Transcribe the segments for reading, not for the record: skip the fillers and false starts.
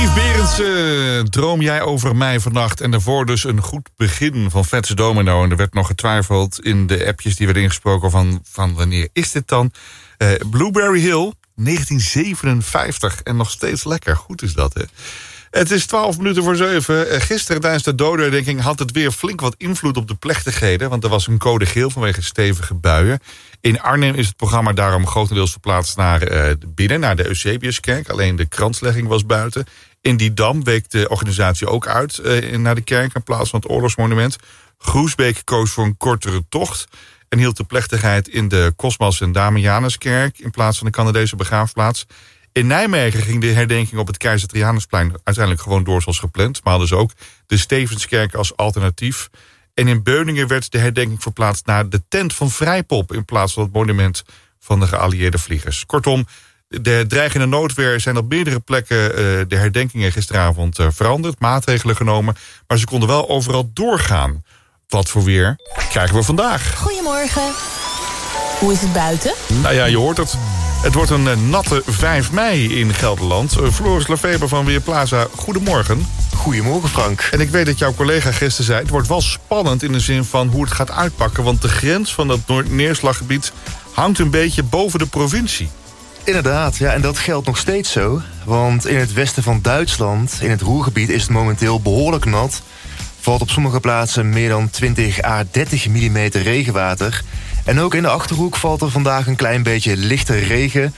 Yves Berendsen, droom jij over mij vannacht? En daarvoor dus een goed begin van Fats Domino. En er werd nog getwijfeld in de appjes die werden ingesproken van wanneer is dit dan? Blueberry Hill, 1957. En nog steeds lekker. Goed is dat, hè? Het is 7:12. Gisteren tijdens de dodenherdenking had het weer flink wat invloed op de plechtigheden. Want er was een code geel vanwege stevige buien. In Arnhem is het programma daarom grotendeels verplaatst naar binnen, naar de Eusebiuskerk. Alleen de kranslegging was buiten. In Didam week de organisatie ook uit naar de kerk in plaats van het oorlogsmonument. Groesbeek koos voor een kortere tocht en hield de plechtigheid in de Cosmas en Damianuskerk in plaats van de Canadese begraafplaats. In Nijmegen ging de herdenking op het Keizer Trianusplein uiteindelijk gewoon door zoals gepland. Maar hadden ze ook de Stevenskerk als alternatief. En in Beuningen werd de herdenking verplaatst naar de tent van Vrijpop in plaats van het monument van de geallieerde vliegers. Kortom, de dreigende noodweer zijn op meerdere plekken de herdenkingen gisteravond veranderd, maatregelen genomen. Maar ze konden wel overal doorgaan. Wat voor weer krijgen we vandaag? Goedemorgen. Hoe is het buiten? Nou ja, je hoort het. Het wordt een natte 5 mei in Gelderland. Floris Lefeber van Weerplaza, goedemorgen. Goedemorgen, Frank. En ik weet dat jouw collega gisteren zei, het wordt wel spannend in de zin van hoe het gaat uitpakken. Want de grens van dat neerslaggebied hangt een beetje boven de provincie. Inderdaad, ja, en dat geldt nog steeds zo. Want in het westen van Duitsland, in het Ruhrgebied, is het momenteel behoorlijk nat. Valt op sommige plaatsen meer dan 20 à 30 millimeter regenwater. En ook in de Achterhoek valt er vandaag een klein beetje lichte regen.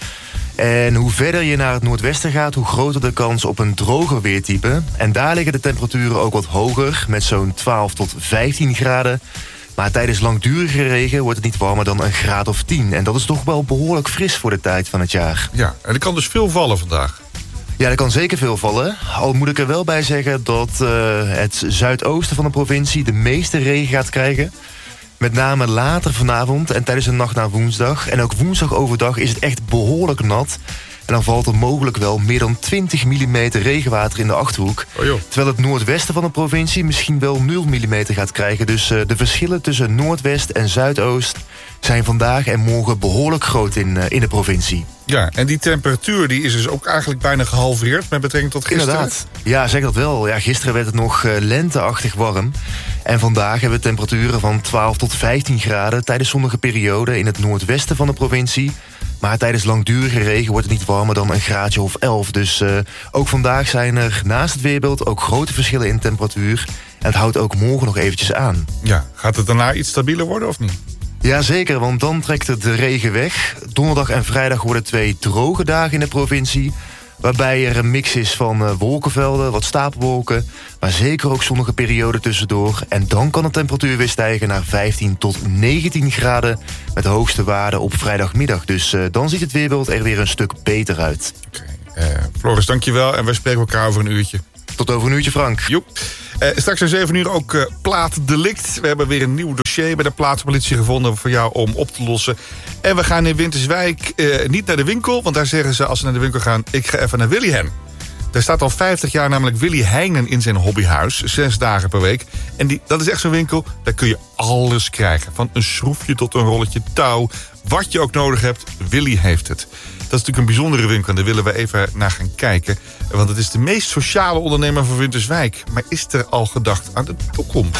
En hoe verder je naar het noordwesten gaat, hoe groter de kans op een droger weertype. En daar liggen de temperaturen ook wat hoger, met zo'n 12 tot 15 graden. Maar tijdens langdurige regen wordt het niet warmer dan een graad of 10. En dat is toch wel behoorlijk fris voor de tijd van het jaar. Ja, en er kan dus veel vallen vandaag. Ja, er kan zeker veel vallen. Al moet ik er wel bij zeggen dat het zuidoosten van de provincie de meeste regen gaat krijgen. Met name later vanavond en tijdens de nacht naar woensdag. En ook woensdag overdag is het echt behoorlijk nat. En dan valt er mogelijk wel meer dan 20 millimeter regenwater in de Achterhoek. Oh joh. Terwijl het noordwesten van de provincie misschien wel 0 millimeter gaat krijgen. Dus de verschillen tussen noordwest en zuidoost zijn vandaag en morgen behoorlijk groot in de provincie. Ja, en die temperatuur die is dus ook eigenlijk bijna gehalveerd met betrekking tot gisteren. Inderdaad. Ja, zeg dat wel. Ja, gisteren werd het nog lenteachtig warm. En vandaag hebben we temperaturen van 12 tot 15 graden... tijdens zonnige perioden in het noordwesten van de provincie. Maar tijdens langdurige regen wordt het niet warmer dan een graadje of 11. Dus ook vandaag zijn er naast het weerbeeld ook grote verschillen in temperatuur. En het houdt ook morgen nog eventjes aan. Ja, gaat het daarna iets stabieler worden of niet? Jazeker, want dan trekt het de regen weg. Donderdag en vrijdag worden 2 droge dagen in de provincie. Waarbij er een mix is van wolkenvelden, wat stapelwolken. Maar zeker ook zonnige perioden tussendoor. En dan kan de temperatuur weer stijgen naar 15 tot 19 graden. Met de hoogste waarden op vrijdagmiddag. Dus dan ziet het weerbeeld er weer een stuk beter uit. Oké. Floris, dankjewel. En wij spreken elkaar over een uurtje. Tot over een uurtje, Frank. Joep. Straks om 7 uur ook plaatdelict. We hebben weer een nieuw dossier bij de plaatspolitie gevonden voor jou om op te lossen. En we gaan in Winterswijk niet naar de winkel. Want daar zeggen ze als ze naar de winkel gaan, ik ga even naar Willy Hen. Daar staat al 50 jaar namelijk Willy Heijnen in zijn hobbyhuis. 6 dagen per week. En dat is echt zo'n winkel, daar kun je alles krijgen. Van een schroefje tot een rolletje touw. Wat je ook nodig hebt, Willy heeft het. Dat is natuurlijk een bijzondere winkel en daar willen we even naar gaan kijken. Want het is de meest sociale ondernemer van Winterswijk. Maar is er al gedacht aan de toekomst?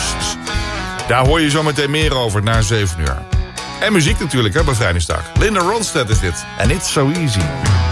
Daar hoor je zo meteen meer over na 7 uur. En muziek natuurlijk, hè, bevrijdingsdag. Linda Ronstadt is dit. And it's so easy.